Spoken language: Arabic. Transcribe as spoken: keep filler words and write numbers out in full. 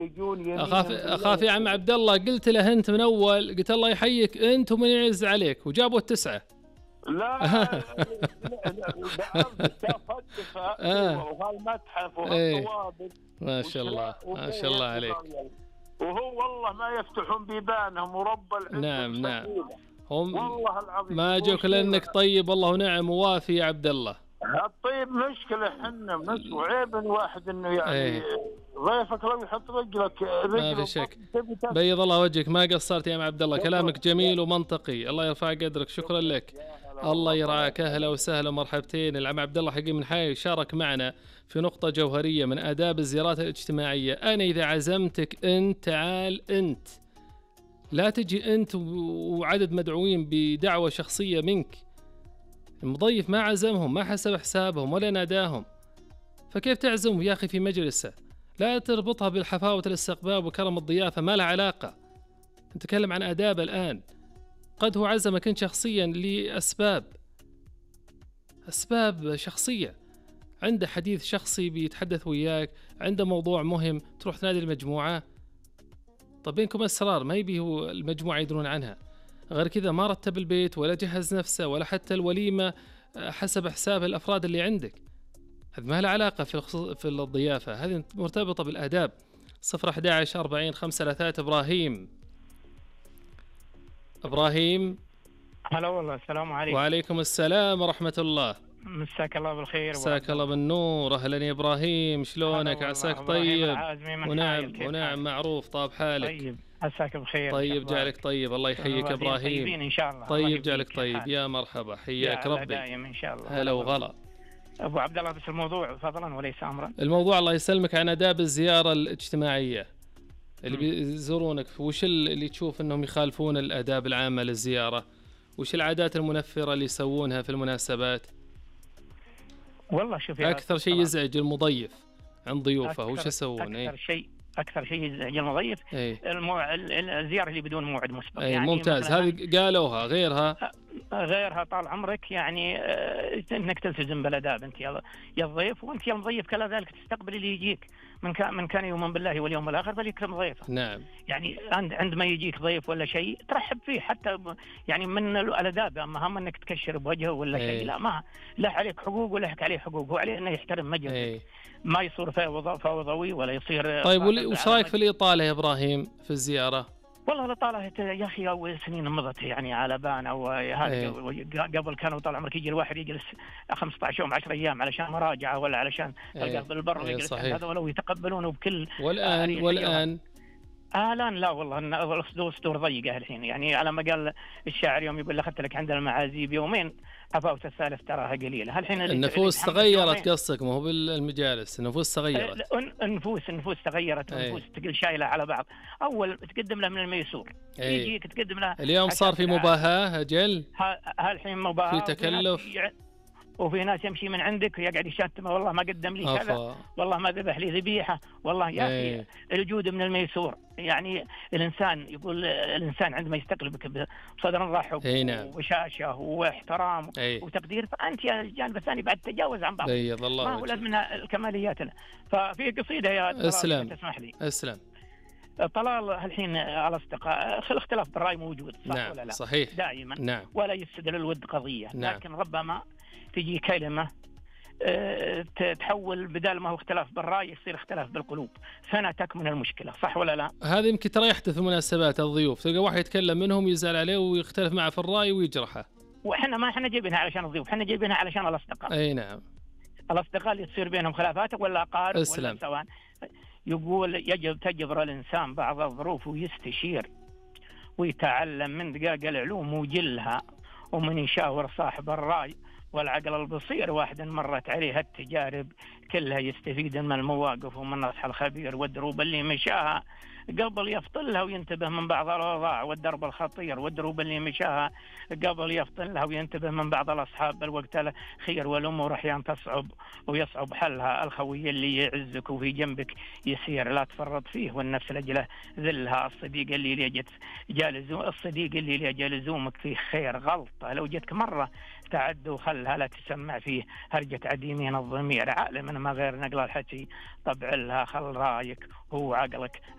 يجون اخاف يمين اخاف يا عم عبد الله، قلت له انت من اول، قلت الله يحييك انت ومن يعز عليك، وجابوا التسعه. لا بعرف شاف الدفاع اه وهالمتحف ايه، وهالطوابق ما شاء الله وشراء ما شاء الله وبيت عليك. وغير. وهو والله ما يفتحون بيبانهم ورب العزة نعم نعم، مسوينه. هم والله العظيم ما يقول جوك شيء. لانك طيب والله ونعم ووافي يا عبد الله. الطيب مشكلة حنا مش وعيب الواحد انه يعني ايه ضيفك لو يحط رجلك ما في رجله شك. تبي تاكل. بيض الله وجهك، ما قصرت يا ام عبد الله، شكرا كلامك جميل ومنطقي، الله يرفع قدرك، شكرا شكرا لك. يا هلا الله والله الله يرعاك، اهلا يسعدك. وسهلا ومرحبتين. العم عبد الله حقيقي من حي شارك معنا في نقطة جوهرية من آداب الزيارات الاجتماعية. أنا إذا عزمتك أنت تعال أنت، لا تجي أنت وعدد مدعوين بدعوة شخصية منك. المضيف ما عزمهم، ما حسب حسابهم ولا ناداهم، فكيف تعزمه يا أخي في مجلسه؟ لا تربطها بالحفاوة الاستقبال وكرم الضيافة، ما لها علاقة. نتكلم عن آداب الآن. قد هو عزمك أنت شخصيا لأسباب أسباب شخصية، عنده حديث شخصي بيتحدث وياك، عنده موضوع مهم، تروح تنادي المجموعة. طب بينكم أسرار ما يبي هو المجموعة يدرون عنها، غير كذا ما رتب البيت ولا جهز نفسه ولا حتى الوليمة حسب حساب الأفراد اللي عندك. هذا ما له علاقة في في الضيافة، هذه مرتبطة بالآداب. صفر أحد عشر أربعين خمسة ثلاثة. إبراهيم إبراهيم هلا والله، السلام عليكم. وعليكم السلام ورحمة الله. مساك الله بالخير. مساك الله بالنور. أهلا يا إبراهيم، شلونك؟ عساك طيب؟ ونعم ونعم معروف، طاب حالك؟ طيب عساك بخير. طيب جعلك طيب، الله يحييك إبراهيم. طيبين إن شاء الله. طيب جعلك طيب، يا مرحبا، حياك ربي دائما إن شاء الله. هلا وغلا. أبو عبد الله، بس الموضوع فضلا وليس أمرا. الموضوع الله يسلمك عن آداب الزيارة الاجتماعية اللي بيزورونك. وش اللي تشوف أنهم يخالفون الآداب العامة للزيارة؟ وش العادات المنفرة اللي يسوونها في المناسبات؟ والله شوف، أكثر شيء يزعج المضيف عند ضيوفه وش يسوون؟ أكثر ايه؟ شيء أكثر شيء يزعج المضيف ايه؟ الموع... الزيارة اللي بدون موعد مسبق. ايه يعني ممتاز، هذه قالوها. غيرها غيرها طال عمرك يعني آه انك تلتزم بالاداب انت يا الضيف، وانت يا المضيف كذلك تستقبل اللي يجيك. من كان من كان يؤمن بالله واليوم الاخر فليكرم ضيفه. نعم. يعني عند عندما يجيك ضيف ولا شيء ترحب فيه، حتى يعني من الاداب. اما هم انك تكشر بوجهه ولا ايه. شيء، لا، ما لا عليك حقوق ولا عليك حقوق، هو عليه انه يحترم مجلسك. ايه. ما يصير فوضوي ولا يصير. طيب وش رايك في الاطاله يا ابراهيم في الزياره؟ والله الإطالة يا أخي أول سنين مضت يعني على بان أو هذا. ايه. قبل كانوا طال عمرك يجي الواحد يجلس خمسة عشر يوم عشرة أيام علشان مراجعة ولا علشان ايه. القى بالبر ايه ويجلس صحيح. هذا، ولو يتقبلونه بكل. والآن آه والآن آه الآن لا والله، الصدور ضيقة الحين. يعني على ما قال الشاعر يوم يقول أخذت لك عند المعازي بيومين، عفاوة الثالث تراها قليلة. الحين النفوس تغيرت قصدك، ما هو بالمجالس، النفوس تغيرت. النفوس النفوس تغيرت، النفوس تقل شايلة على بعض. أول تقدم له من الميسور، يجيك تقدم له. اليوم صار في مباهاة أجل، هالحين مباهاة في تكلف، وفي ناس يمشي من عندك ويقعد يشتمه، والله ما قدم لي كذا، والله ما ذبح لي ذبيحة، والله يا أخي الجود من الميسور. يعني الإنسان يقول الإنسان عندما يستقبلك بصدر رحب وبشاشة واحترام وتقدير، فأنت يا الجانب الثاني بعد تجاوز عن بعض، ما هو لازم منها الكماليات. ففي قصيدة يا اسلم تسمح لي. اسلم. طلال الحين الاصدقاء الاختلاف بالراي موجود، صح نعم ولا لا؟ صحيح دائما. نعم. ولا يفسد للود قضيه. نعم. لكن ربما تجي كلمه تحول بدال ما هو اختلاف بالراي يصير اختلاف بالقلوب، فهنا تكمن المشكله، صح ولا لا؟ هذا يمكن ترى يحدث في مناسبات الضيوف، تلقى واحد يتكلم منهم يزعل عليه ويختلف معه في الراي ويجرحه. واحنا ما احنا جايبينها علشان الضيوف، احنا جايبينها علشان الاصدقاء. اي نعم. الاصدقاء اللي تصير بينهم خلافات ولا اقارب ولا سواء. يقول يجب تجبر الإنسان بعض الظروف ويستشير ويتعلم من دقاق العلوم وجلها، ومن يشاور صاحب الرأي والعقل البصير. واحد مرت عليها التجارب كلها يستفيد من المواقف ومن نصح الخبير والدروب اللي مشاها قبل يفطلها وينتبه من بعض الأوضاع والدرب الخطير، والدروب اللي مشاها قبل يفطلها وينتبه من بعض الأصحاب الوقت خير، والأمور أحيانا تصعب ويصعب حلها. الخوي اللي يعزك وفي جنبك يسير لا تفرط فيه، والنفس لجله ذلها. الصديق اللي ليجت جالزو الصديق اللي ليجي لزومك فيه خير غلطة، لو جتك مرة تعد وخلها لا تسمع فيه هرجة عديمين الضمير. عالم ما غير نقل الحكي طبع لها، خل رايك هو عقلك